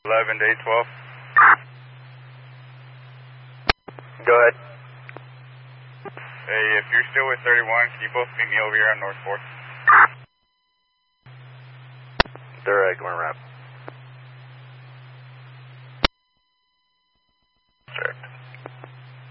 11 to 812. Go ahead. Hey, if you're still with 31, can you both meet me over here on North 4th? They're going around.